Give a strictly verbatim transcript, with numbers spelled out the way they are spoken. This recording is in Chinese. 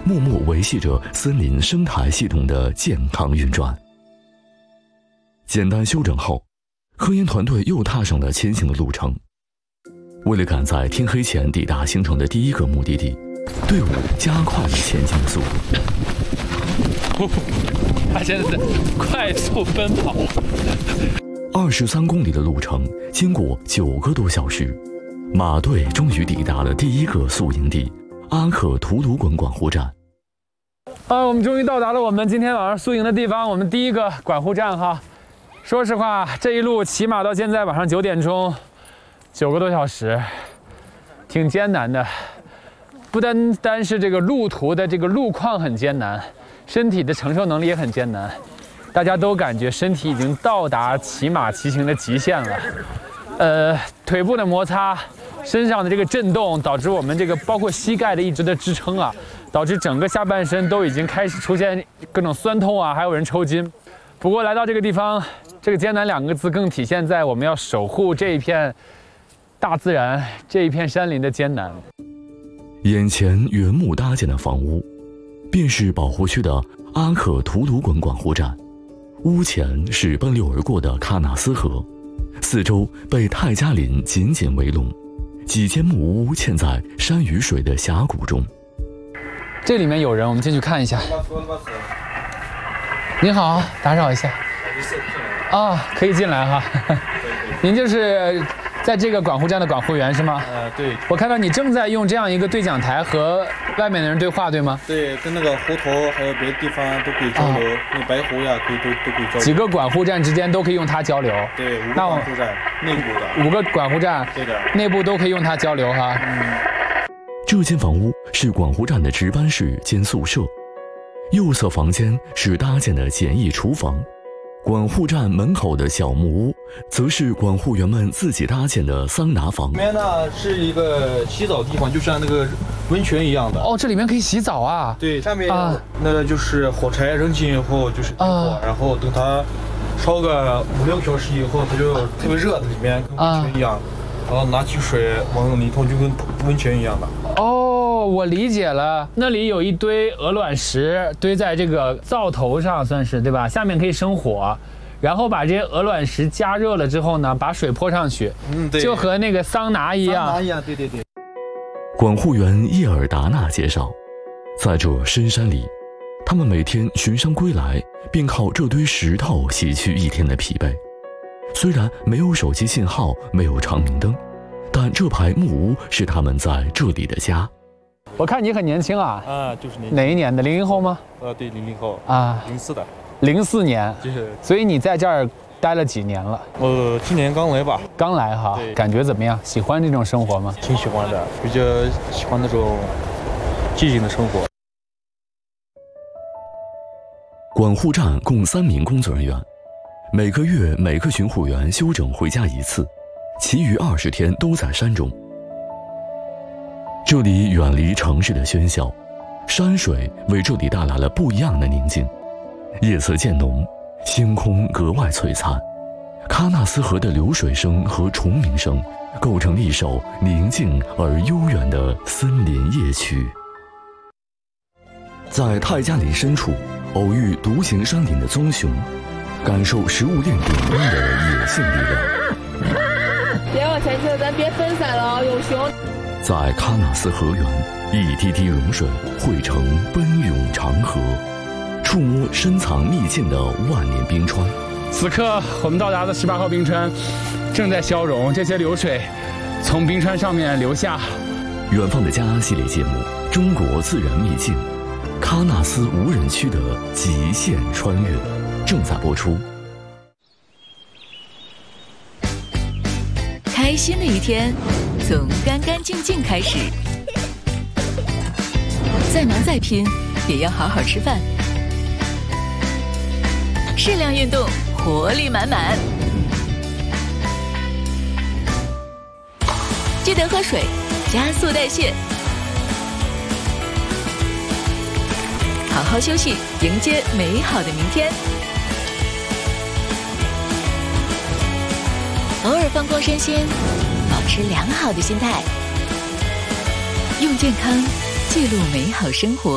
默默维系着森林生态系统的健康运转。简单休整后，科研团队又踏上了前行的路程。为了赶在天黑前抵达行程的第一个目的地，队伍加快了前进的速度。 他现在是快速奔跑。 二十三公里的路程，经过九个多小时，马队终于抵达了第一个宿营地——阿克图鲁滚管护站。 啊，我们终于到达了我们今天晚上宿营的地方，我们第一个管护站哈。说实话，这一路骑马到现在晚上九点钟，九个多小时，挺艰难的。不单单是这个路途的这个路况很艰难，身体的承受能力也很艰难。大家都感觉身体已经到达骑马骑行的极限了。呃，腿部的摩擦，身上的这个震动，导致我们这个包括膝盖的一直的支撑啊，导致整个下半身都已经开始出现各种酸痛啊，还有人抽筋。不过来到这个地方，这个艰难两个字更体现在我们要守护这一片大自然、这一片山林的艰难。 眼前原木搭建的房屋，便是保护区的阿克图鲁滚管护站。屋前是奔流而过的喀纳斯河，四周被泰加林紧紧围拢，几间木屋嵌在山与水的峡谷中。 这里面有人，我们进去看一下。您好，打扰一下。啊，可以进来哈。您就是在这个管护站的管护员是吗？ 呃，对。 我看到你正在用这样一个对讲台和外面的人对话，对吗？ 对，跟那个湖头还有别的地方都可以交流，啊、那白湖呀，可以都都可以交流。 几个管护站之间都可以用它交流。 对，五个管护站，内部的。 五个管护站， 对的， 内部都可以用它交流哈。 嗯。 这间房屋是管护站的值班室兼宿舍，右侧房间是搭建的简易厨房。管护站门口的小木屋，则是管护员们自己搭建的桑拿房。 里面呢是一个洗澡地方，就像那个温泉一样的。 哦，这里面可以洗澡啊？ 对，下面啊，那个就是火柴扔进以后就是点火，啊、然后等它烧个五六个小时以后，它就特别热的，里面跟温泉一样。啊、然后拿起水往里头，就跟温泉一样的。 哦，我理解了，那里有一堆鹅卵石堆在这个灶头上，算是对吧？下面可以生火，然后把这些鹅卵石加热了之后呢，把水泼上去， 嗯，对， 就和那个桑拿一样。 桑拿一样，对对对。 管护员叶尔达纳介绍，在这深山里，他们每天巡山归来，便靠这堆石头洗去一天的疲惫。虽然没有手机信号，没有长明灯，但这排木屋是他们在这里的家。 我看你很年轻啊！ 啊，就是年轻。 哪一年的？零零后吗？ 呃，对，零零后啊， 零四的。 零四年， 就是。 所以你在这儿待了几年了？ 呃，今年刚来吧。 刚来哈，感觉怎么样？喜欢这种生活吗？ 挺喜欢的，比较喜欢那种寂静的生活。 管护站共三名工作人员，每个月每个巡护员休整回家一次，其余二十天都在山中。这里远离城市的喧嚣，山水为这里带来了不一样的宁静。夜色渐浓，星空格外璀璨，喀纳斯河的流水声和虫鸣声构成了一首宁静而悠远的森林夜曲。在泰加林深处偶遇独行山林的棕熊，感受食物链顶端的野性力量。 别往前撤，咱别分散了，有熊。 在喀纳斯河源，一滴滴融水汇成奔涌长河，触摸深藏秘境的万年冰川。 此刻我们到达的十八号冰川正在消融，这些流水从冰川上面流下。 远方的家系列节目《中国自然秘境》，喀纳斯无人区的极限穿越正在播出。 开心的一天从干干净净开始，再忙再拼也要好好吃饭，适量运动，活力满满。记得喝水，加速代谢，好好休息，迎接美好的明天。偶尔放光身心，保持良好的心态，用健康记录美好生活。